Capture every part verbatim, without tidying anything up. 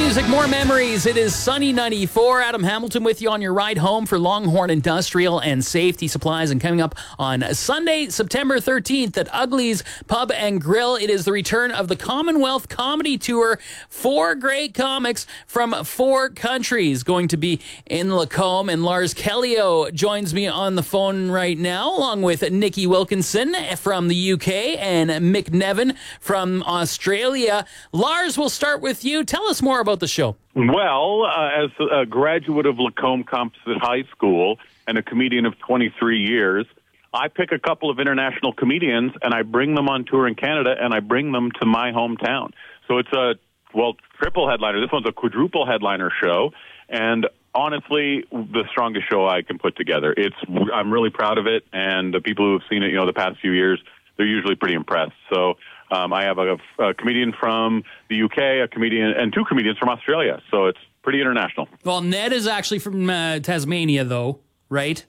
music, more memories. It is Sunny ninety-four. Adam Hamilton with you on your ride home for Longhorn Industrial and Safety Supplies. And coming up on Sunday, September thirteenth at Ugly's Pub and Grill, it is the return of the Commonwealth Comedy Tour. Four great comics from four countries going to be in Lacombe. And Lars Kellio joins me on the phone right now, along with Nikki Wilkinson from the U K and Mick Nevin from Australia. Lars, we'll start with you. Tell us more about the show. Well, uh, as a graduate of Lacombe Composite High School and a comedian of twenty-three years, I pick a couple of international comedians and I bring them on tour in Canada and I bring them to my hometown. So it's a, well, triple headliner. This one's a quadruple headliner show. And honestly, the strongest show I can put together. It's, I'm really proud of it. And the people who have seen it, you know, the past few years, they're usually pretty impressed. So um, I have a, a comedian from the U K, a comedian, and two comedians from Australia. So it's pretty international. Well, Ned is actually from uh, Tasmania, though, right?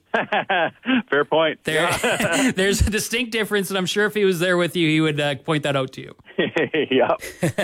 Fair point. There, yeah. There's a distinct difference, and I'm sure if he was there with you, he would uh, point that out to you. Yeah.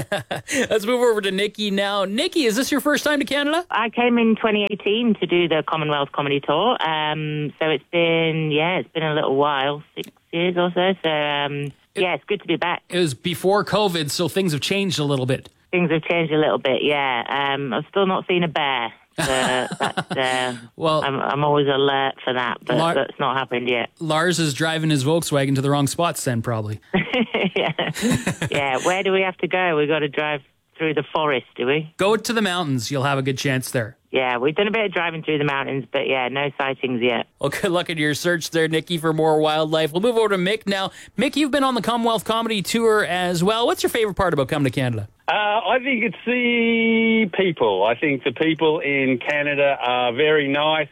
Let's move over to Nikki now. Nikki, is this your first time to Canada? I came in twenty eighteen to do the Commonwealth Comedy Tour. Um, so it's been, yeah, it's been a little while, six years or so. So, um, yeah, it's good to be back. It was before COVID, so things have changed a little bit. Things have changed a little bit, yeah. Um, I've still not seen a bear. Uh, that's, uh, well, I'm, I'm always alert for that, but Lar- that's not happened yet. Lars is driving his Volkswagen to the wrong spots then, probably. yeah. yeah, where do we have to go? We've got to drive through the forest, do we? Go to the mountains. You'll have a good chance there. Yeah, we've done a bit of driving through the mountains, but yeah, no sightings yet. Well, good luck in your search there, Nikki, for more wildlife. We'll move over to Mick now. Mick, you've been on the Commonwealth Comedy Tour as well. What's your favorite part about coming to Canada? Uh, I think it's the people. I think the people in Canada are very nice,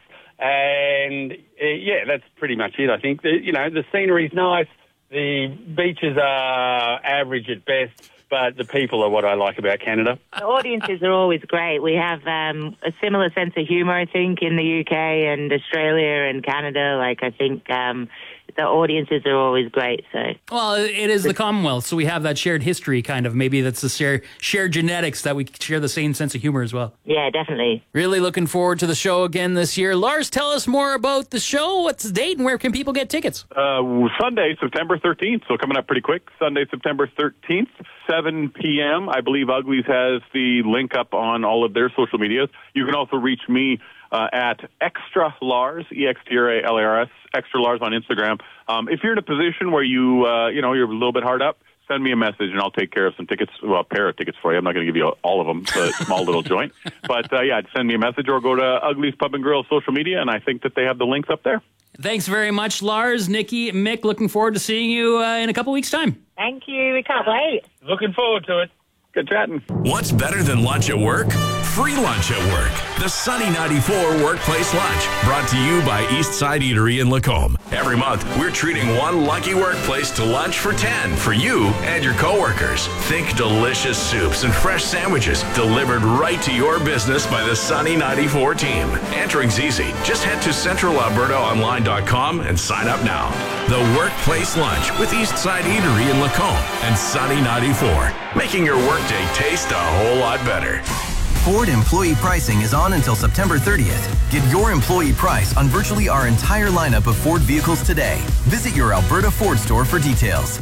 and uh, yeah, that's pretty much it. I think, the, you know, the scenery's nice, the beaches are average at best, but the people are what I like about Canada. The audiences are always great. We have um, a similar sense of humour, I think, in the U K and Australia and Canada. Like, I think um, the audiences are always great. So, well, it is the Commonwealth, so we have that shared history, kind of. Maybe that's the shared, shared genetics that we share the same sense of humour as well. Yeah, definitely. Really looking forward to the show again this year. Lars, tell us more about the show. What's the date and where can people get tickets? Uh, Sunday, September thirteenth, so coming up pretty quick. Sunday, September thirteenth, seven p.m. I believe Ugly's has the link up on all of their social medias. You can also reach me uh, at Extra Lars, E X T R A L A R S, Extra Lars on Instagram. Um, if you're in a position where you, uh, you know, you're a little bit hard up, send me a message and I'll take care of some tickets, well, a pair of tickets for you. I'm not going to give you all of them. It's a small little joint. But, uh, yeah, send me a message or go to Ugly's Pub and Grill social media, and I think that they have the links up there. Thanks very much, Lars, Nikki, Mick. Looking forward to seeing you uh, in a couple weeks' time. Thank you. We can't wait. Looking forward to it. Good chatting. What's better than lunch at work? Free lunch at work. The Sunny ninety-four Workplace Lunch, brought to you by Eastside Eatery in Lacombe. Every month, we're treating one lucky workplace to lunch for ten for you and your coworkers. Think delicious soups and fresh sandwiches delivered right to your business by the Sunny ninety-four team. Entering's easy. Just head to central alberta online dot com and sign up now. The Workplace Lunch with Eastside Eatery in Lacombe and Sunny ninety-four, making your workday taste a whole lot better. Ford employee pricing is on until September thirtieth. Get your employee price on virtually our entire lineup of Ford vehicles today. Visit your Alberta Ford store for details.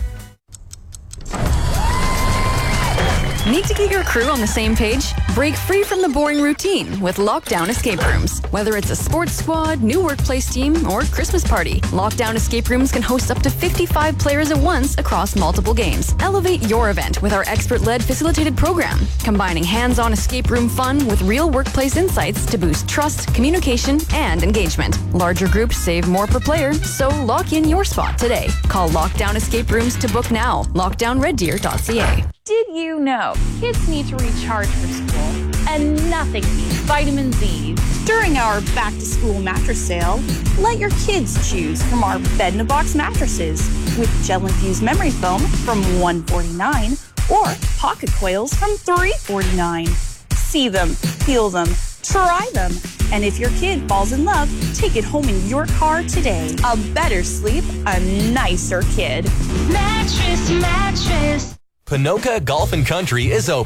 Need to get your crew on the same page? Break free from the boring routine with Lockdown Escape Rooms. Whether it's a sports squad, new workplace team, or Christmas party, Lockdown Escape Rooms can host up to fifty-five players at once across multiple games. Elevate your event with our expert-led facilitated program, combining hands-on escape room fun with real workplace insights to boost trust, communication, and engagement. Larger groups save more per player, so lock in your spot today. Call Lockdown Escape Rooms to book now. lockdown red deer dot c a. Did you know kids need to recharge for school and nothing beats vitamin Z? During our back-to-school mattress sale, let your kids choose from our bed-in-a-box mattresses with gel-infused memory foam from one forty-nine or pocket coils from three forty-nine. See them, feel them, try them, and if your kid falls in love, take it home in your car today. A better sleep, a nicer kid. Mattress, mattress. Ponoka Golf and Country is open.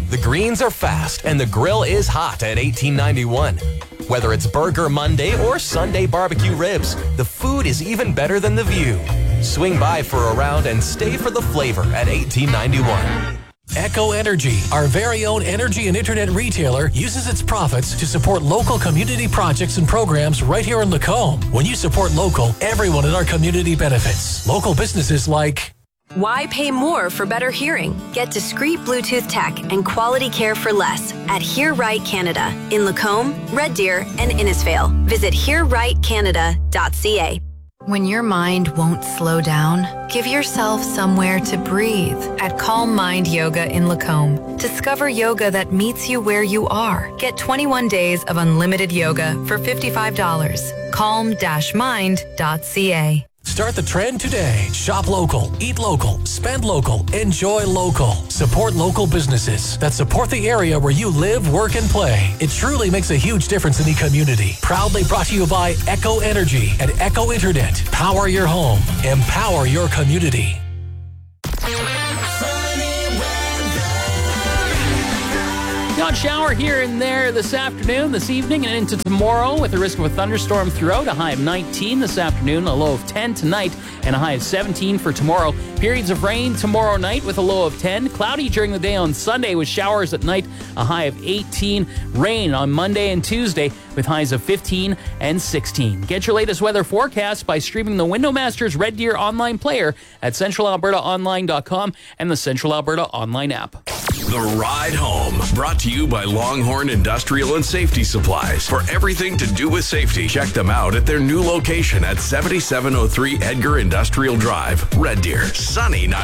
The greens are fast and the grill is hot at eighteen ninety-one. Whether it's Burger Monday or Sunday barbecue ribs, the food is even better than the view. Swing by for a round and stay for the flavor at eighteen ninety-one. Echo Energy, our very own energy and internet retailer, uses its profits to support local community projects and programs right here in Lacombe. When you support local, everyone in our community benefits. Local businesses like... Why pay more for better hearing? Get discreet Bluetooth tech and quality care for less at Hear Right Canada in Lacombe, Red Deer, and Innisfail. Visit hear right canada dot c a. When your mind won't slow down, give yourself somewhere to breathe at Calm Mind Yoga in Lacombe. Discover yoga that meets you where you are. Get twenty-one days of unlimited yoga for fifty-five dollars. calm dash mind dot c a. Start the trend today. Shop local, eat local, spend local, enjoy local. Support local businesses that support the area where you live, work, and play. It truly makes a huge difference in the community. Proudly brought to you by Echo Energy and Echo Internet. Power your home. Empower your community. Odd shower here and there this afternoon, this evening, and into tomorrow with a risk of a thunderstorm throughout. A high of nineteen this afternoon, a low of ten tonight, and a high of seventeen for tomorrow. Periods of rain tomorrow night with a low of ten. Cloudy during the day on Sunday with showers at night, a high of eighteen. Rain on Monday and Tuesday with highs of fifteen and sixteen. Get your latest weather forecast by streaming the Windowmasters Red Deer online player at central alberta online dot com and the Central Alberta online app. The Ride Home, brought to you by Longhorn Industrial and Safety Supplies. For everything to do with safety, check them out at their new location at seventy-seven oh three Edgar Industrial Drive, Red Deer. Sunny